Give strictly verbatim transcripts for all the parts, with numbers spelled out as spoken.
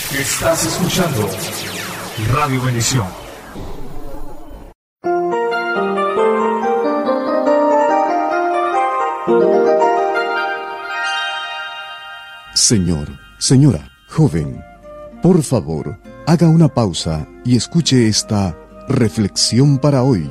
Estás escuchando Radio Bendición. Señor, señora, joven, por favor, haga una pausa y escuche esta reflexión para hoy.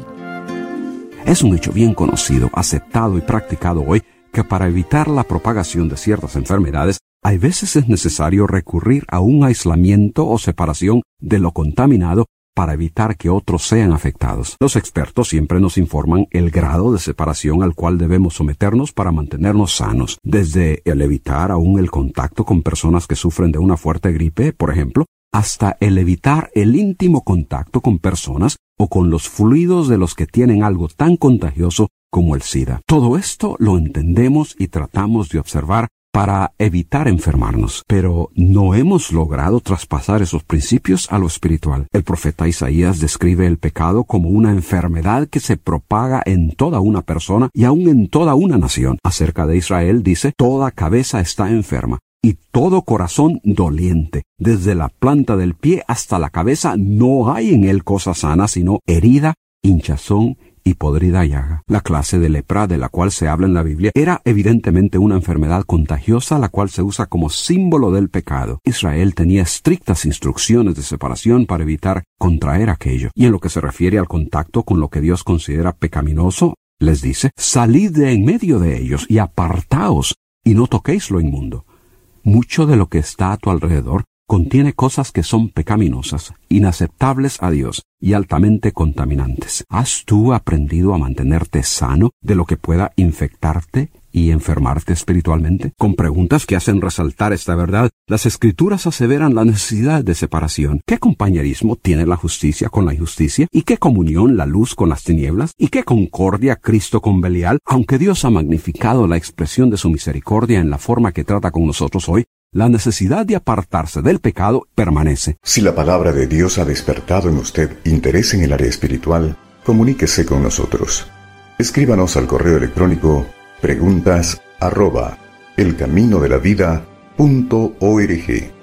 Es un hecho bien conocido, aceptado y practicado hoy que para evitar la propagación de ciertas enfermedades, hay veces es necesario recurrir a un aislamiento o separación de lo contaminado para evitar que otros sean afectados. Los expertos siempre nos informan el grado de separación al cual debemos someternos para mantenernos sanos, desde el evitar aún el contacto con personas que sufren de una fuerte gripe, por ejemplo, hasta el evitar el íntimo contacto con personas o con los fluidos de los que tienen algo tan contagioso como el SIDA. Todo esto lo entendemos y tratamos de observar para evitar enfermarnos, pero no hemos logrado traspasar esos principios a lo espiritual. El profeta Isaías describe el pecado como una enfermedad que se propaga en toda una persona y aún en toda una nación. Acerca de Israel dice, toda cabeza está enferma y todo corazón doliente. Desde la planta del pie hasta la cabeza no hay en él cosa sana, sino herida, hinchazón y podrida llaga. La clase de lepra de la cual se habla en la Biblia era evidentemente una enfermedad contagiosa, la cual se usa como símbolo del pecado. Israel tenía estrictas instrucciones de separación para evitar contraer aquello. Y en lo que se refiere al contacto con lo que Dios considera pecaminoso, les dice, salid de en medio de ellos y apartaos, y no toquéis lo inmundo. Mucho de lo que está a tu alrededor contiene cosas que son pecaminosas, inaceptables a Dios y altamente contaminantes. ¿Has tú aprendido a mantenerte sano de lo que pueda infectarte y enfermarte espiritualmente? Con preguntas que hacen resaltar esta verdad, las Escrituras aseveran la necesidad de separación. ¿Qué compañerismo tiene la justicia con la injusticia? ¿Y qué comunión la luz con las tinieblas? ¿Y qué concordia Cristo con Belial? Aunque Dios ha magnificado la expresión de su misericordia en la forma que trata con nosotros hoy, la necesidad de apartarse del pecado permanece. Si la palabra de Dios ha despertado en usted interés en el área espiritual, comuníquese con nosotros. Escríbanos al correo electrónico preguntas arroba elcaminodelavida punto org.